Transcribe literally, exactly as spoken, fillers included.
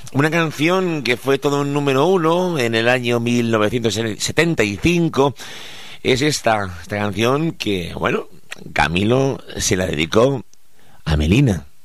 Una canción que fue todo un número uno en el año mil novecientos setenta y cinco. Es esta, esta canción que, bueno, Camilo se la dedicó a Melina.